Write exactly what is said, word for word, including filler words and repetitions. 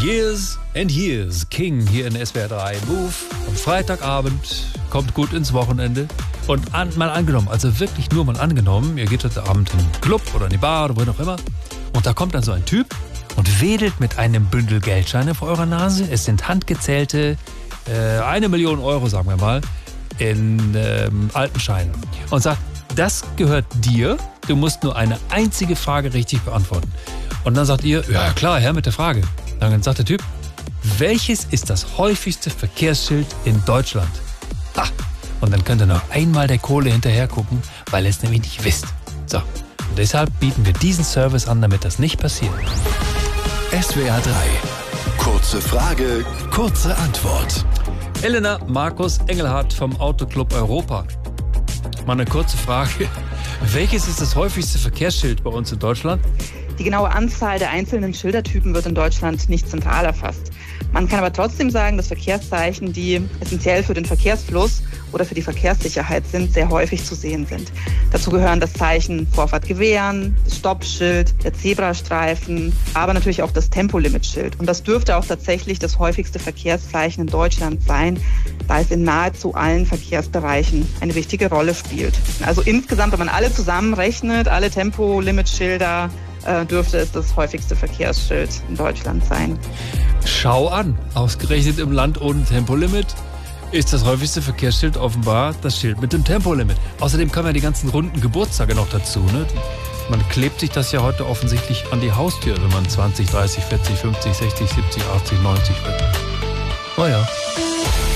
Years and Years King hier in S W R drei Move. Am Freitagabend, kommt gut ins Wochenende. Und an, mal angenommen, also wirklich nur mal angenommen, ihr geht heute Abend in den Club oder in die Bar oder wohin auch immer. Und da kommt dann so ein Typ und wedelt mit einem Bündel Geldscheine vor eurer Nase. Es sind handgezählte äh, eine Million Euro, sagen wir mal, in ähm, alten Scheinen. Und sagt, das gehört dir. Du musst nur eine einzige Frage richtig beantworten. Und dann sagt ihr, ja klar, her mit der Frage. Dann sagt der Typ, welches ist das häufigste Verkehrsschild in Deutschland? Ha! Und dann könnt ihr noch einmal der Kohle hinterher gucken, weil ihr es nämlich nicht wisst. So, und deshalb bieten wir diesen Service an, damit das nicht passiert. S W R drei. Kurze Frage, kurze Antwort. Elena Markus Engelhardt vom Autoclub Europa. Mal eine kurze Frage. Welches ist das häufigste Verkehrsschild bei uns in Deutschland? Die genaue Anzahl der einzelnen Schildertypen wird in Deutschland nicht zentral erfasst. Man kann aber trotzdem sagen, dass Verkehrszeichen, die essentiell für den Verkehrsfluss oder für die Verkehrssicherheit sind, sehr häufig zu sehen sind. Dazu gehören das Zeichen Vorfahrt gewähren, das Stoppschild, der Zebrastreifen, aber natürlich auch das Tempolimitschild. Und das dürfte auch tatsächlich das häufigste Verkehrszeichen in Deutschland sein, da es in nahezu allen Verkehrsbereichen eine wichtige Rolle spielt. Also insgesamt, wenn man alle zusammenrechnet, alle Tempolimitsschilder, dürfte es das häufigste Verkehrsschild in Deutschland sein. Schau an, ausgerechnet im Land ohne Tempolimit ist das häufigste Verkehrsschild offenbar das Schild mit dem Tempolimit. Außerdem kommen ja die ganzen runden Geburtstage noch dazu. Ne? Man klebt sich das ja heute offensichtlich an die Haustür, wenn man zwanzig, dreißig, vierzig, fünfzig, sechzig, siebzig, achtzig, neunzig wird. Oh ja.